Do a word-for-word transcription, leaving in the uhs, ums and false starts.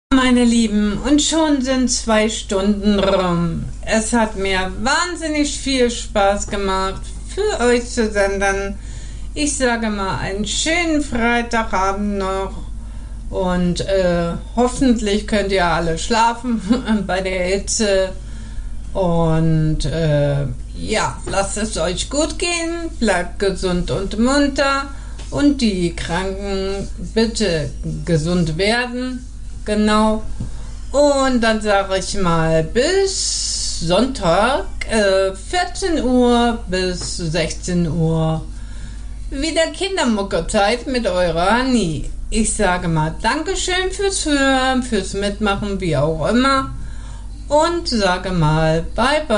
Meine Lieben, und schon sind zwei Stunden rum. Es hat mir wahnsinnig viel Spaß gemacht, für euch zu senden. Ich sage mal einen schönen Freitagabend noch und äh, hoffentlich könnt ihr alle schlafen bei der Hitze. Und äh, ja, lasst es euch gut gehen, bleibt gesund und munter und die Kranken bitte gesund werden. Genau. Und dann sage ich mal bis Sonntag, äh, vierzehn Uhr bis sechzehn Uhr. Wieder Kindermuckerzeit mit eurer Annie. Ich sage mal Dankeschön fürs Hören, fürs Mitmachen, wie auch immer. Und sage mal bye bye.